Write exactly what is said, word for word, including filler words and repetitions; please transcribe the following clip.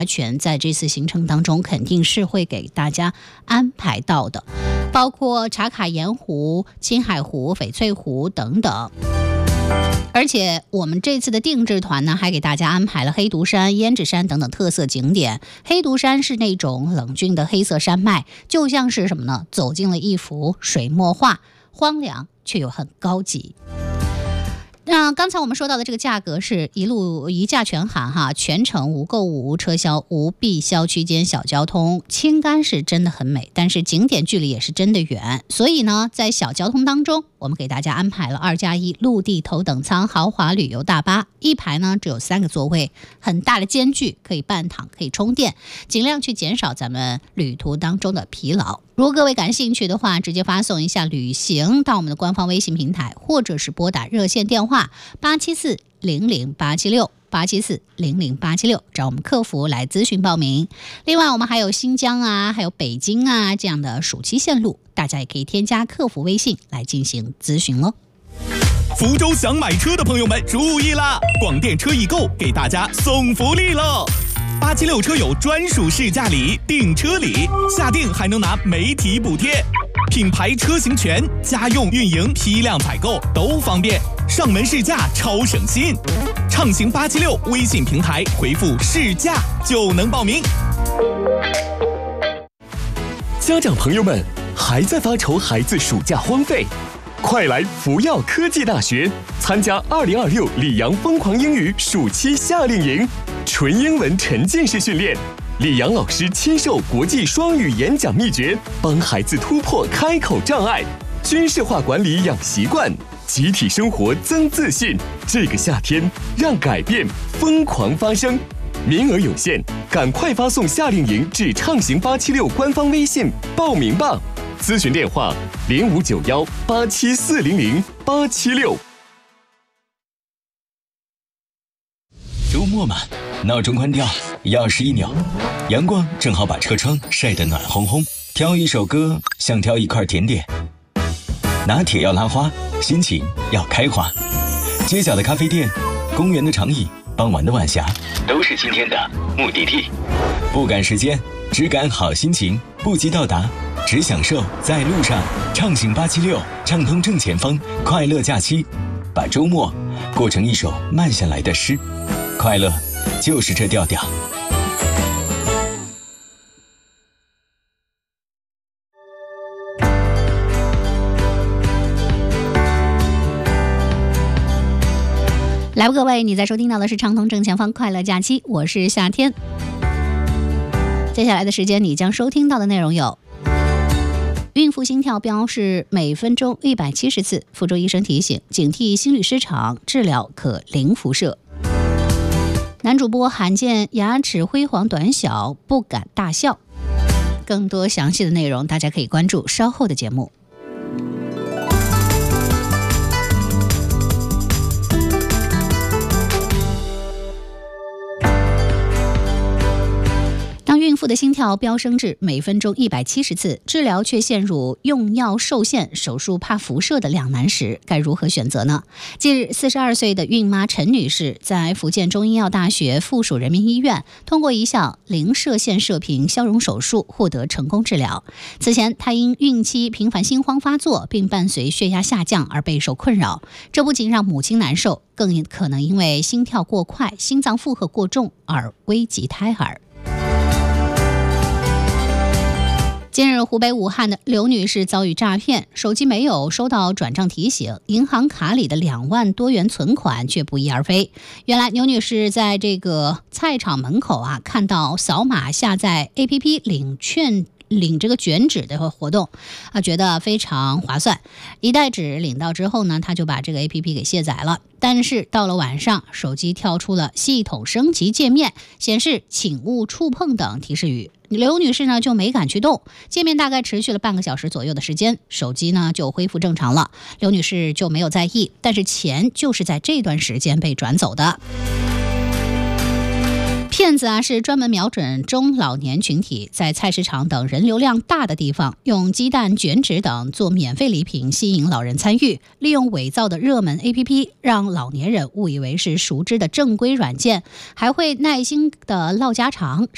全在这次行程当中肯定是会给大家安排到的，包括茶卡盐湖、青海湖、翡翠湖等等。而且我们这次的定制团呢，还给大家安排了黑独山、胭脂山等等特色景点。黑独山是那种冷峻的黑色山脉，就像是什么呢？走进了一幅水墨画，荒凉却又很高级。那刚才我们说到的这个价格是一路一价全含哈，全程无购物、无车销、无必销区间小交通。青甘是真的很美，但是景点距离也是真的远，所以呢，在小交通当中，我们给大家安排了二加一陆地头等舱豪华旅游大巴，一排呢只有三个座位，很大的间距，可以半躺，可以充电，尽量去减少咱们旅途当中的疲劳。如果各位感兴趣的话，直接发送一下旅行到我们的官方微信平台，或者是拨打热线电话八七四零零八七六八七四零零八七六，找我们客服来咨询报名。另外我们还有新疆啊，还有北京啊这样的暑期线路，大家也可以添加客服微信来进行咨询哦。 福州想买车的朋友们注意啦，广电车易购给大家送福利了，八七六车友专属试驾礼、订车礼，下定还能拿媒体补贴，品牌车型权、家用运营、批量采购都方便，上门试驾超省心。畅行八七六微信平台回复试驾就能报名。 家长朋友们还在发愁孩子暑假荒废？快来福耀科技大学参加二零二六里昂疯狂英语暑期夏令营，纯英文沉浸式训练，李阳老师亲授国际双语演讲秘诀，帮孩子突破开口障碍，军事化管理养习惯，集体生活增自信。这个夏天，让改变疯狂发生。名额有限，赶快发送夏令营至畅行八七六官方微信报名吧。咨询电话零五九幺八七四零零八七六。 周末嘛，闹钟关掉，钥匙一扭，阳光正好把车窗晒得暖烘烘。挑一首歌，像挑一块甜点。拿铁要拉花，心情要开花。街角的咖啡店，公园的长椅，傍晚的晚霞，都是今天的目的地。不赶时间，只赶好心情，不急到达，只享受在路上。畅行八七六，畅通正前方，快乐假期，把周末过成一首慢下来的诗。快乐就是这调调。 来吧，各位，你在收听到的是畅通正前方快乐假期，我是夏天。接下来的时间，你将收听到的内容有：孕妇心跳标是每分钟一百七十次，福州医生提醒警惕心律失常，治疗可零辐射。男主播罕见牙齿辉煌短小，不敢大笑。更多详细的内容，大家可以关注稍后的节目。孕妇的心跳飙升至每分钟一百七十次，治疗却陷入用药受限、手术怕辐射的两难时，该如何选择呢？近日，四十二岁的孕妈陈女士在福建中医药大学附属人民医院通过一项零射线射频消融手术获得成功治疗。此前，她因孕期频繁心慌发作，并伴随血压下降而备受困扰，这不仅让母亲难受，更可能因为心跳过快、心脏负荷过重而危及胎儿。近日，湖北武汉的刘女士遭遇诈骗，手机没有收到转账提醒，银行卡里的两万多元存款却不翼而飞。原来，刘女士在这个菜场门口啊，看到扫码下载 A P P 领券。领这个卷纸的活动啊，觉得非常划算。一袋纸领到之后呢，他就把这个 A P P 给卸载了。但是到了晚上，手机跳出了系统升级界面，显示请勿触碰等提示语。刘女士呢就没敢去动，界面大概持续了半个小时左右的时间，手机呢就恢复正常了。刘女士就没有在意，但是钱就是在这段时间被转走的。骗子啊是专门瞄准中老年群体，在菜市场等人流量大的地方，用鸡蛋、卷纸等做免费礼品吸引老人参与，利用伪造的热门 A P P 让老年人误以为是熟知的正规软件，还会耐心的唠家常，